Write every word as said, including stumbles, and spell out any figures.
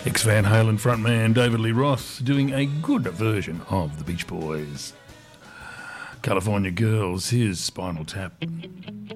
Ex-Van Halen frontman David Lee Roth doing a good version of the Beach Boys. California Girls, here's Spinal Tap.